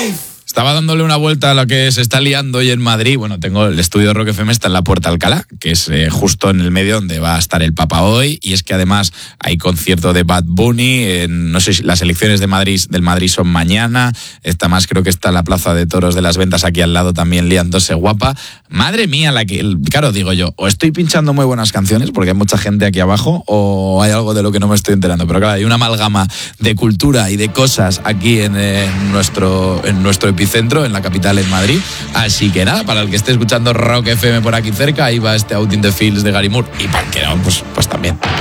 Estaba dándole una vuelta a lo que se está liando hoy en Madrid. Bueno, tengo el estudio Rock FM, está en la Puerta Alcalá, que es justo en el medio donde va a estar el Papa hoy. Y es que además hay concierto de Bad Bunny. No sé si las elecciones del Madrid son mañana. Esta más creo que está la Plaza de Toros de las Ventas aquí al lado también liándose guapa. Madre mía, claro, digo yo, o estoy pinchando muy buenas canciones porque hay mucha gente aquí abajo, o hay algo de lo que no me estoy enterando. Pero claro, hay una amalgama de cultura y de cosas aquí en nuestro epicentro, en la capital, en Madrid. Así que nada, para el que esté escuchando Rock FM por aquí cerca, ahí va este Out in the Fields de Gary Moore. Y para el que no, pues también.